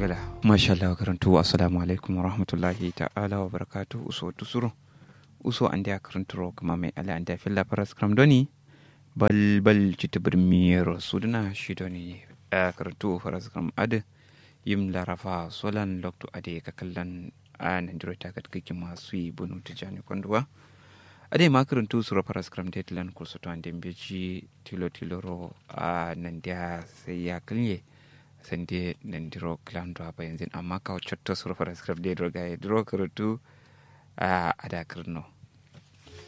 Ngala, mashallah karantu assalamu alaikum wa rahmatullahi ta'ala wa barakatuh uso tusuro uso ande a karanturo kama mai ala ande filla paras kramdoni bal citibir miyero suduna shidoni a karantu paras kram ade yim larafa solan lokto ade kakallan a nandiro ta katkiki masu yi bunu tijani konduwa ade ma karantu suro paras kram detlan kursoto ande mbeji tilo a nandia sai ya kalye sande nandiro klando apa yanzu amma ka chotto sur fara script de droga e dro karatu a ada karno